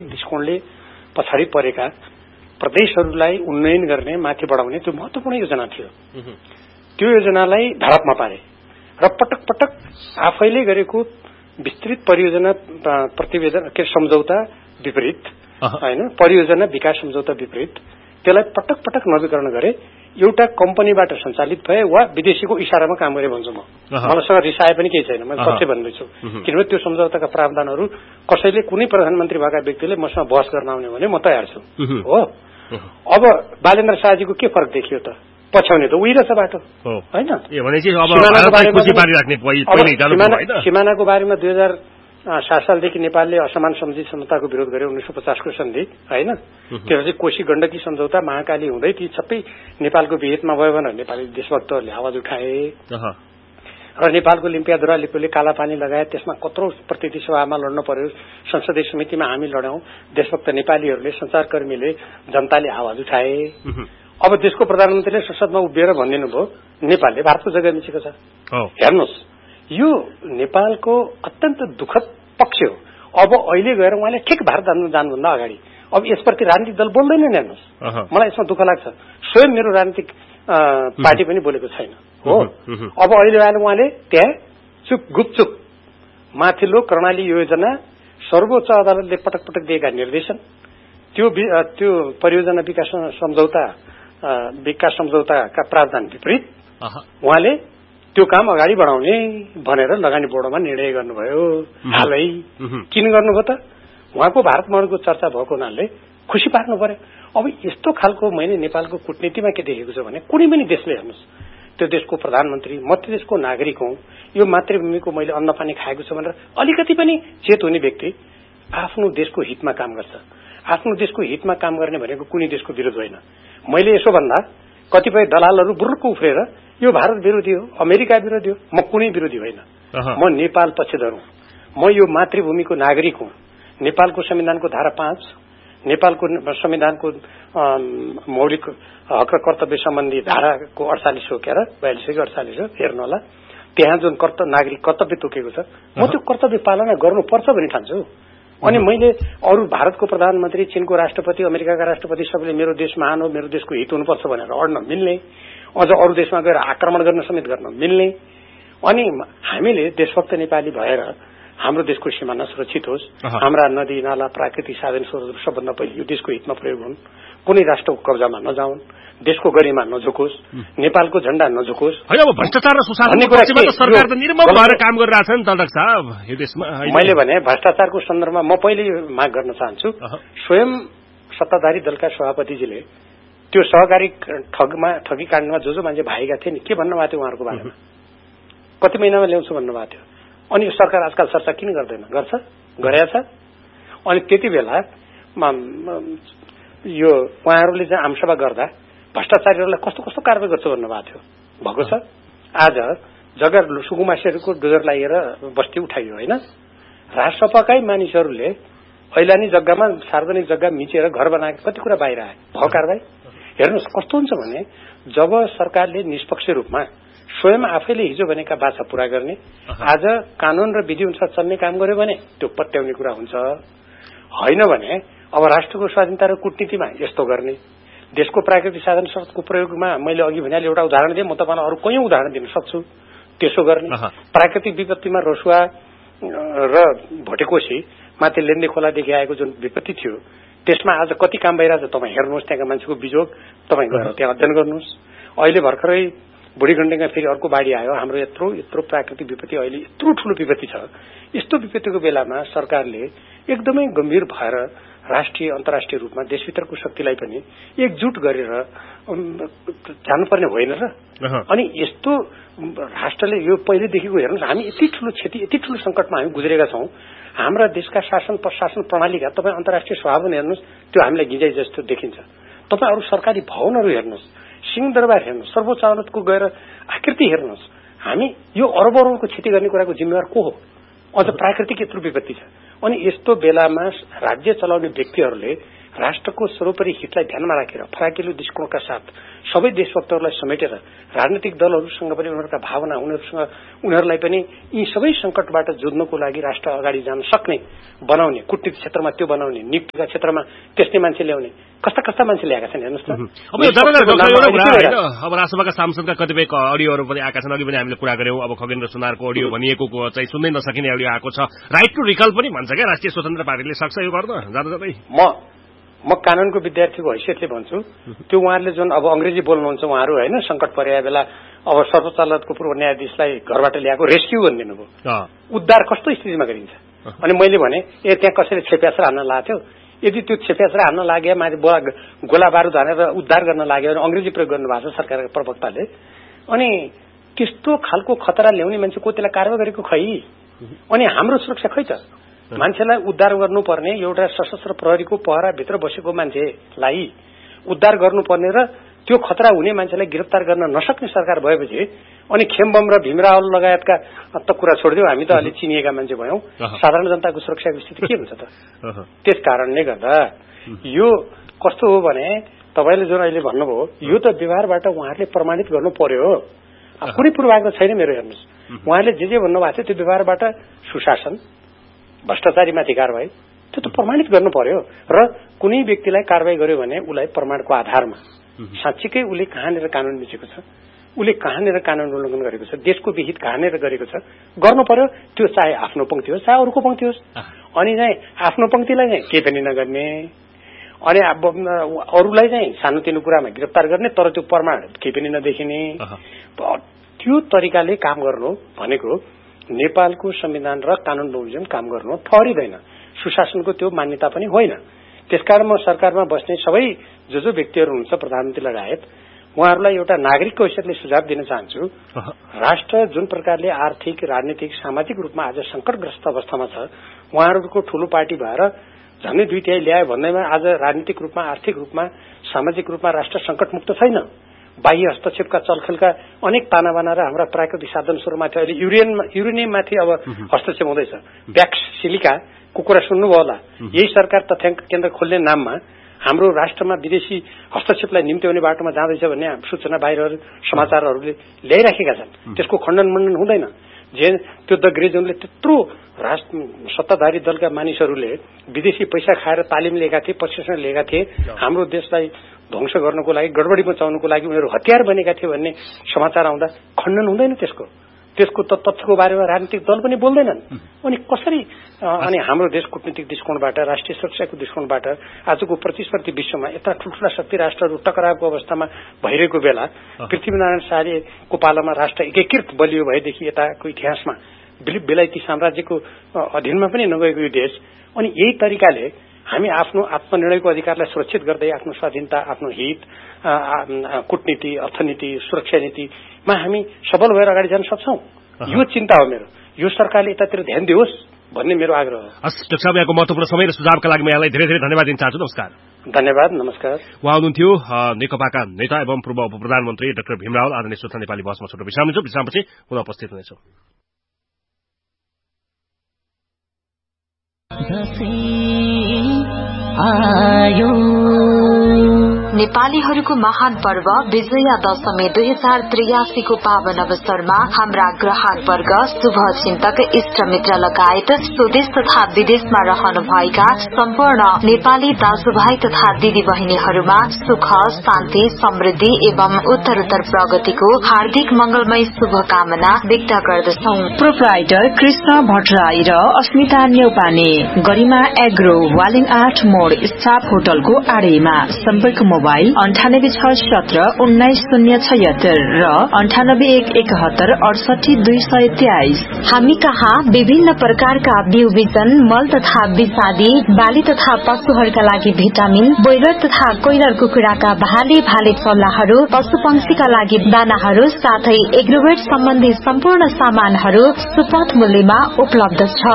दृष्टिकोणले पछाडि परेका प्रदेशहरूलाई उन्नयन गर्ने, माथि बढाउने त्यो महत्वपूर्ण योजना थियो। त्यो योजनालाई धरापमा पारे र पटक पटक आफैले गरेको विस्तृत परियोजना प्रतिवेदन के सम्झौता विपरीत हैन, परियोजना विकास सम्झौता विपरीत त्यसलाई पटक पटक नवीकरण गरे। एउटा कम्पनीबाट सञ्चालित भए वा विदेशीको इशारामा काम गरे भन्छु म। मलाईसँग रिसाए पनि केही छैन, म सच्चै भन्दैछु। किनभने त्यो सम्झौताका प्रावधानहरू कसैले कुनै प्रधानमन्त्री भएका व्यक्तिले मसँग बहस गर्न आउने भने म तयार छु। हो, अब बालेन्द्र शाहजीको के फरक देखियो त? पछ्याउने त उही रहेछ बाटो होइन। सिमानाको बारेमा 2007 सालदेखि नेपालले असमान सम्झी समझौताको विरोध गर्यो, 1950 को सन्धि होइन। त्यो चाहिँ कोशी गण्डकी सम्झौता महाकाली हुँदै ती सबै नेपालको विहितमा भयो भनेर नेपाली देशभक्तहरूले आवाज उठाए र नेपालको लिम्पियाधुरा लिपुले कालापानी लगाए। त्यसमा कत्रो प्रतिनिधि सभामा लड्न पर्यो, संसदीय समितिमा हामी लड्यौं, देशभक्त नेपालीहरूले, संचारकर्मीले, जनताले आवाज उठाए। अब देशको प्रधानमन्त्रीले संसदमा उभिएर भनिदिनु भयो नेपालले भारतको जग्गा मिचेको छ। हेर्नुहोस्, यो नेपालको अत्यन्त दुःखद पक्ष हो। अब अहिले गएर उहाँले ठिक भारत जानुभन्दा अगाडि अब यसप्रति राजनीतिक दल बोल्दैन। हेर्नुहोस्, मलाई यसमा दुःख लाग्छ। स्वयं मेरो राजनीतिक पार्टी पनि बोलेको छैन। हो, अब अहिले आएर उहाँले त्यहाँ चुप गुपचुप माथिल्लो कर्णाली योजना, सर्वोच्च अदालतले पटक पटक दिएका निर्देशन, त्यो परियोजना विकास सम्झौताका प्रावधान विपरीत उहाँले त्यो काम अगाडि बढाउने भनेर लगानी बोर्डमा निर्णय गर्नुभयो। हालै किन गर्नुभयो त? उहाँको भारत भ्रमणको चर्चा भएको हुनाले खुसी पार्नु पर्यो। अब यस्तो खालको मैले नेपालको कूटनीतिमा के देखेको छु भने कुनै पनि देशले, हेर्नुहोस्, त्यो देशको प्रधानमन्त्री, म त्यो देशको नागरिक हुँ, यो मातृभूमिको मैले अन्न पानी खाएको छु भनेर अलिकति पनि चेत हुने व्यक्ति आफ्नो देशको हितमा काम गर्छ। आफ्नो देशको हितमा काम गर्ने भनेको कुनै देशको विरोध होइन। मैले यसो भन्दा कतिपय दलालहरू बुर्रक उफ्रेर यो भारत विरोधी हो, अमेरिका विरोधी हो। म कुनै विरोधी होइन, म नेपाल पक्षधर हुँ। म यो मातृभूमिको नागरिक हुँ। नेपालको संविधानको धारा 5, नेपालको संविधानको मौलिक हक र कर्तव्य सम्बन्धी धाराको 48 हो क्या, 42 हो 48 हो, हेर्नु होला। त्यहाँ जुन नागरिक कर्तव्य तोकेको छ, म त्यो कर्तव्य पालना गर्नुपर्छ भन्ने ठान्छु। अनि मैले अरू भारतको प्रधानमन्त्री, चीनको राष्ट्रपति, अमेरिकाका राष्ट्रपति सबैले मेरो देश महान हो, मेरो देशको हित हुनुपर्छ भनेर अड्न मिल्ने, अझ अरू देशमा गएर आक्रमण गर्न समेत गर्न मिल्ने। अनि हामीले देशभक्त नेपाली भएर हाम्रो देशको सिमाना सुरक्षित होस्, हाम्रा नदी नाला प्राकृतिक साधन स्रोतहरू सबभन्दा पहिले यो देशको हितमा प्रयोग हुन्, कुनै राष्ट्रको कब्जामा नजाउन्, देशको गरिमा नझुकोस्, नेपालको झण्डा नझुकोस्। भ्रष्टाचार र सुशासनको पक्षमा त सरकार त निर्मम भएर काम गरिरहेछ नि तलक साहब यो देशमा। मैले भने भ्रष्टाचारको सन्दर्भमा म पहिले माग गर्न चाहन्छु, स्वयं सत्ताधारी दलका सभापतिजीले त्यो सहकारी ठगी काण्डमा जो मान्छे भागेका थिए नि, के भन्नुभएको थियो उहाँहरूको बारेमा? कति महिनामा ल्याउँछु भन्नुभएको थियो। अनि सरकार आजकल चर्चा किन गर्दैन? गर्छ, गरेछ। अनि त्यति बेला यो उहाँहरूले चाहिँ आमसभा गर्दा भ्रष्टाचारीहरूलाई कस्तो कस्तो कारवाही गर्छ भन्नुभएको थियो, भएको छ। आज जग्गा सुकुमासीहरूको डोजर लागेर बस्ती उठाइयो होइन। राजसभाकै मानिसहरूले ऐलानी जग्गामा सार्वजनिक जग्गा मिचेर घर बनाएको कति कुरा बाहिर आयो, भयो कारवाही। हेर्नुहोस् कस्तो हुन्छ भने जब सरकारले निष्पक्ष रूपमा स्वयं आफैले हिजो भनेका बाछा पूरा गर्ने, आज कानून र विधि अनुसार चल्ने काम गर्यो भने त्यो पत्याउने कुरा हुन्छ। होइन भने अब राष्ट्रको स्वाधीनता र कूटनीतिमा यस्तो गर्ने, देशको प्राकृतिक साधन स्रोतको प्रयोगमा मैले अघि भने एउटा उदाहरण दिएँ, म तपाईँलाई अरू कयौं उदाहरण दिन सक्छु। त्यसो गर्ने, प्राकृतिक विपत्तिमा रसुवा र भोटेकोशी माथि लेन्डे खोलादेखि आएको जुन विपत्ति थियो त्यसमा आज कति काम भइरहेछ तपाईँ हेर्नुहोस्। त्यहाँका मान्छेको बिजोग तपाईँ गएर त्यहाँ अध्ययन गर्नुहोस्। अहिले भर्खरै बुढीगण्डकीमा फेरि अर्को बाढी आयो। हाम्रो यत्रो प्राकृतिक विपत्ति, अहिले यत्रो ठूलो विपत्ति छ। यस्तो विपत्तिको बेलामा सरकारले एकदमै गम्भीर भएर राष्ट्रिय अन्तर्राष्ट्रिय रूपमा देशभित्रको शक्तिलाई पनि एकजुट गरेर जानुपर्ने होइन र? अनि यस्तो राष्ट्रले यो पहिलेदेखिको हेर्नुहोस्, हामी यति ठूलो क्षति, यति ठूलो संकटमा हामी गुज्रेका छौं। हाम्रा देशका शासन प्रशासन प्रणालीका तपाईँ अन्तर्राष्ट्रिय सभाभवन हेर्नुहोस्, त्यो हामीलाई गिजाइ जस्तो देखिन्छ। तपाईँ अरू सरकारी भवनहरू हेर्नुहोस्, सिंहदरबार हेर्नुहोस्, सर्वोच्च अदालतको गएर आकृति हेर्नुहोस्। हामी यो अरबौंको क्षति गर्ने कुराको जिम्मेवार को हो? अझ प्राकृतिक यत्रो विपत्ति छ। अनि यस्तो बेलामा राज्य चलाउने व्यक्तिहरूले राष्ट्रको सर्वोपरि हितलाई ध्यानमा राखेर फराकिलो दृष्टिकोणका साथ सबै देशभक्तहरूलाई समेटेर राजनीतिक दलहरूसँग पनि उनीहरूका भावना उनीहरूलाई पनि यी सबै संकटबाट जुझ्नको लागि राष्ट्र अगाडि जान सक्ने बनाउने, कूटनीति क्षेत्रमा त्यो बनाउने, नियुक्तिका क्षेत्रमा त्यस्तै मान्छे ल्याउने, कस्ता कस्ता मान्छे ल्याएका छन् हेर्नुहोस् न। अब राष्ट्रसभाका सांसदका कतिपय अडियोहरू पनि आएका छन्। अघि पनि हामीले कुरा गर्यौं, अब खगेन्द्र सुनारको अडियो भनिएको चाहिँ सुन्नै नसकिने अडियो आएको छ। राइट टु रिकल पनि भन्छ क्या राष्ट्रिय स्वतन्त्र पार्टीले, सक्छ यो गर्न जाँदा जाँदै? म कानूनको विद्यार्थीको हैसियतले भन्छु, त्यो उहाँहरूले जुन अब अंग्रेजी बोल्नुहुन्छ उहाँहरू होइन, संकट परेका बेला अब सर्वोच्च अदालतको पूर्व न्यायाधीशलाई घरबाट ल्याएको रेस्क्यू भनिदिनु भयो। उद्धार कस्तो स्थितिमा गरिन्छ? अनि मैले भने त्यहाँ कसैले छेप्यास्त्र हान्न लाग्थ्यो, यदि त्यो छेप्यास्त्र हान्न लाग्यो, माथि गोला बारुद हानेर उद्धार गर्न लाग्यो भने अंग्रेजी प्रयोग गर्नुभएको छ सरकारका प्रवक्ताले। अनि त्यस्तो खालको खतरा ल्याउने मान्छे को त्यसलाई कारवाही गरेको खै? अनि हाम्रो सुरक्षा खै त? मान्छेलाई उद्धार गर्नुपर्ने एउटा सशस्त्र प्रहरीको पहराभित्र बसेको मान्छेलाई उद्धार गर्नुपर्ने र त्यो खतरा हुने मान्छेलाई गिरफ्तार गर्न नसक्ने सरकार भएपछि अनि खेमबम र भीमराव लगायतका त कुरा छोडिदियो, हामी त अलि चिनिएका मान्छे भयौं, साधारण जनताको सुरक्षाको स्थिति के हुन्छ त? त्यस कारणले गर्दा यो कस्तो हो भने तपाईले जुन अहिले भन्नुभयो यो त व्यवहारबाट उहाँहरूले प्रमाणित गर्नु पर्यो। कुनै पूर्वाग्रह छैन मेरो, हेर्नुहोस् उहाँहरूले जे भन्नुभएको थियो त्यो व्यवहारबाट सुशासन भ्रष्टाचारीमाथि कारवाही त्यो त प्रमाणित गर्नु पर्यो र कुनै व्यक्तिलाई कारवाही गर्यो भने उसलाई प्रमाणको आधारमा साँच्चीकै उसले कहाँनिर कानून मिचेको छ, उसले कहाँनिर कानून उल्लङ्घन गरेको छ, देशको विहित कहाँनिर गरेको छ गर्नु पर्यो। त्यो चाहे आफ्नो पंक्ति होस् चाहे अरूको पंक्ति होस्। अनि चाहिँ आफ्नो पंक्तिलाई चाहिँ केही पनि नगर्ने, अनि अरूलाई चाहिँ सानोतिनो कुरामा गिरफ्तार गर्ने तर त्यो प्रमाण केही पनि नदेखिने, त्यो तरिकाले काम गर्नु भनेको नेपालको संविधान र कानून बमोजिम काम गर्नु ठहरिँदैन, सुशासनको त्यो मान्यता पनि होइन। त्यसकारण म सरकारमा बस्ने सबै जो व्यक्तिहरू हुनुहुन्छ प्रधानमन्त्री लगायत उहाँहरूलाई एउटा नागरिकको हैसियतले सुझाव दिन चाहन्छु, राष्ट्र जुन प्रकारले आर्थिक राजनीतिक सामाजिक रूपमा आज संकटग्रस्त अवस्थामा छ, उहाँहरूको ठूलो पार्टी भएर झन्डै 2/3 ल्यायो भन्दैमा आज राजनीतिक रूपमा आर्थिक रूपमा सामाजिक रूपमा राष्ट्र संकटमुक्त छैन। बाह्य हस्तक्षेपका चलखेलका अनेक तानाबाना र हाम्रा प्राकृतिक साधन स्रोतमाथि अहिले युरेनियममाथि अब हस्तक्षेप हुँदैछ। ब्याक्स सिलिकाको कुरा सुन्नुभयो होला, यही सरकार तथ्याङ्क केन्द्र खोल्ने नाममा हाम्रो राष्ट्रमा विदेशी हस्तक्षेपलाई निम्त्याउने बाटोमा जाँदैछ भन्ने सूचना बाहिर समाचारहरूले ल्याइराखेका छन्। त्यसको खण्डन मण्डन हुँदैन। जे त्यो द ग्रे जोनले त्यत्रो सत्ताधारी दलका मानिसहरूले विदेशी पैसा खाएर तालिम लिएका थिए, प्रशिक्षण लिएका थिए, हाम्रो देशलाई ध्वंस गर्नको लागि गडबडी मचाउनको लागि उनीहरू हतियार बनेका थिए भन्ने समाचार आउँदा खण्डन हुँदैन। त्यसको त तथ्यको बारेमा राजनीतिक दल पनि बोल्दैनन्। अनि कसरी अनि हाम्रो देश कूटनीतिक दृष्टिकोणबाट राष्ट्रिय सुरक्षाको दृष्टिकोणबाट आजको प्रतिस्पर्धी विश्वमा यता ठूल्ठूला शक्ति राष्ट्रहरू टकरावको अवस्थामा भइरहेको बेला पृथ्वीनारायण शाहको पालामा राष्ट्र एकीकृत बलियो भएदेखि यताको इतिहासमा बेलायती साम्राज्यको अधीनमा पनि नगएको यो देश। अनि यही तरिकाले हामी आफ्नो आत्मनिर्णयको अधिकारलाई सुरक्षित गर्दै आफ्नो स्वाधीनता, आफ्नो हित, कूटनीति, अर्थनीति, सुरक्षा नीतिमा हामी सबल भएर अगाडि जान सक्छौं। यो चिन्ता हो मेरो। यो सरकारले यतातिर ध्यान दियोस् भन्ने मेरो आग्रह हो। डाक्टर साहब, यहाँको महत्त्वपूर्ण समय र सुझावका लागि म यहाँलाई धेरै धेरै धन्यवाद दिन चाहन्छु। नमस्कार। धन्यवाद, नमस्कार। उहाँ हुनुहुन्थ्यो नेकपाका नेता एवं पूर्व उप प्रधानमन्त्री डाक्टर भीमराव। आदरणीय श्रोता, नेपाली बहसमा छोटो विश्राम लिन्छौँ। विश्रामपछि पुनः उपस्थित हुनेछौँ। नेपालीहरूको महान पर्व विजया दशमी 2083 को पावन अवसरमा हाम्रा ग्राहक वर्ग, शुभ चिन्तक, इष्ट मित्र लगायत स्वदेश तथा विदेशमा रहनुभएका सम्पूर्ण नेपाली दाजुभाइ तथा दिदी बहिनीहरूमा सुख, शान्ति, समृद्धि एवं उत्तरोत्तर प्रगतिको हार्दिक मंगलमय शुभकामना व्यक्त गर्दछौं। प्रोप्राइटर कृष्ण भट्टराई र अस्मिता न्यौपाने, गरिमा एग्रो, वालिङ 8 मोड, स्टाफ होटलको आडैमा। सम्पर्क मोबाइल 9861190076 र 9811788223। हामी कहाँ विभिन्न प्रकारका बिउ बिजन, मल तथा विषादी, बाली तथा पशुहरूका लागि भिटामिन, ब्रोइलर तथा कोइलर कुखुराका भाले चल्लाहरू, पशु पंक्षीका लागि दानाहरू साथै एग्रोवेट सम्बन्धी सम्पूर्ण सामानहरू सुपथ मूल्यमा उपलब्ध छ।